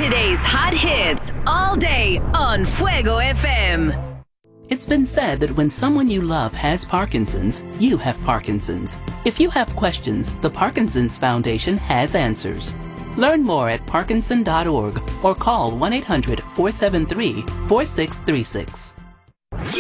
Today's hot hits all day on Fuego FM. It's been said that when someone you love has Parkinson's, you have Parkinson's. If you have questions, the Parkinson's Foundation has answers. Learn more at parkinson.org or call 1-800-473-4636.